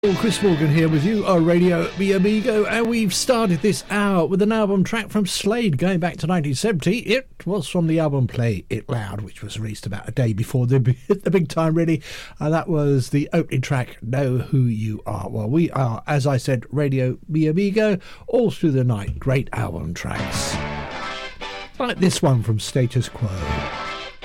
Well, Chris Morgan here with you on Radio Mi Amigo, and we've started this hour with an album track from Slade going back to 1970. It was from the album Play It Loud, which was released about a day before the big time, really. That was the opening track, Know Who You Are. Well, we are, as I said, Radio Mi Amigo, all through the night. Great album tracks. Like this one from Status Quo.